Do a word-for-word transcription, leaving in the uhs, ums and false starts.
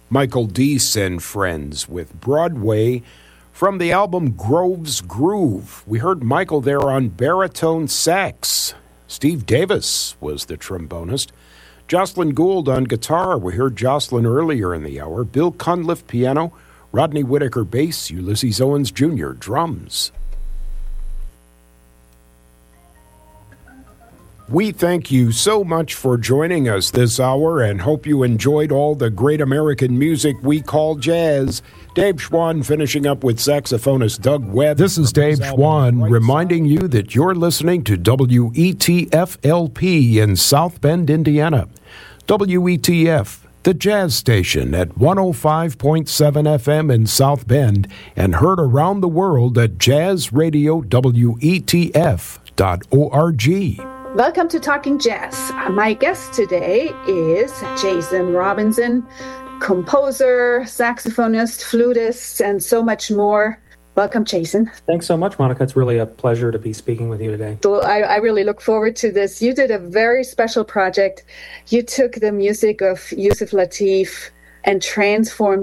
Michael Deese and Friends with Broadway from the album Grove's Groove. We heard Michael there on baritone sax. Steve Davis was the trombonist. Jocelyn Gould on guitar. We heard Jocelyn earlier in the hour. Bill Cunliffe piano. Rodney Whitaker bass. Ulysses Owens Junior drums. We thank you so much for joining us this hour and hope you enjoyed all the great American music we call jazz. Dave Schwann finishing up with saxophonist Doug Webb. This is Dave Schwann reminding you that you're listening to W E T F L P in South Bend, Indiana. W E T F, the jazz station at one oh five point seven F M in South Bend and heard around the world at jazz radio W E T F dot org. Welcome to Talking Jazz. My guest today is Jason Robinson, composer, saxophonist, flutist, and so much more. Welcome, Jason. Thanks so much, Monica. It's really a pleasure to be speaking with you today. So I, I really look forward to this. You did a very special project. You took the music of Yusef Lateef and transformed